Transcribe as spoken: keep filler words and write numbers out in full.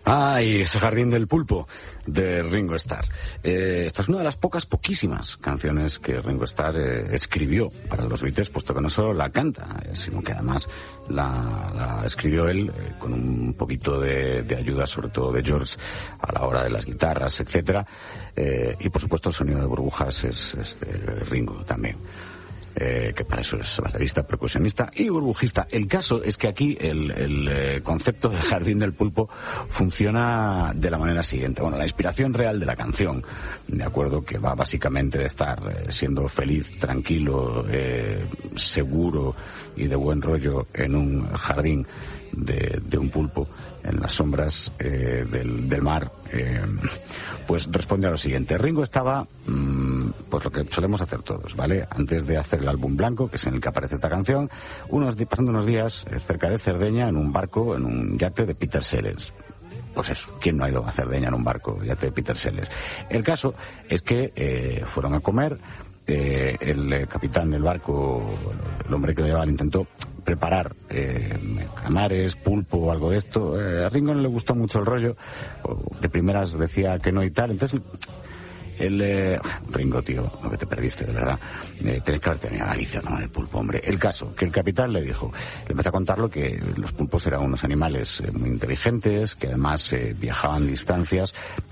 Ay, ese jardín del pulpo de Ringo Starr. Eh, esta es una de las pocas, poquísimas canciones que Ringo Starr eh, escribió para los Beatles, puesto que no solo la canta, eh, sino que además la, la escribió él eh, con un poquito de, de ayuda, sobre todo de George, a la hora de las guitarras, etcétera. Eh, y por supuesto el sonido de burbujas es, es de Ringo también. Eh, que para eso es baterista, percusionista y burbujista. El caso es que aquí el, el eh, concepto del jardín del pulpo funciona de la manera siguiente. Bueno, la inspiración real de la canción, de acuerdo, que va básicamente de estar eh, siendo feliz, tranquilo, eh, seguro y de buen rollo en un jardín de, de un pulpo en las sombras eh, del, del mar, eh, pues responde a lo siguiente. Ringo estaba, mmm, pues lo que solemos hacer todos, ¿vale? Antes de hacer el álbum blanco, que es en el que aparece esta canción, unos, pasando unos días eh, cerca de Cerdeña, en un barco, en un yate de Peter Sellers. Pues eso, ¿quién no ha ido a Cerdeña en un barco, yate de Peter Sellers? El caso es que eh, fueron a comer. Eh, el eh, capitán del barco, el hombre que lo llevaba, intentó preparar eh, calamares, pulpo o algo de esto. Eh, a Ringo no le gustó mucho el rollo, de primeras decía que no y tal, entonces el eh, Ringo, tío, lo que te perdiste, de verdad, eh, tenés que haberte venido a Galicia a tomar el pulpo, hombre. El caso, que el capitán le dijo, le empezó a contarlo que los pulpos eran unos animales eh, muy inteligentes, que además eh, viajaban distancias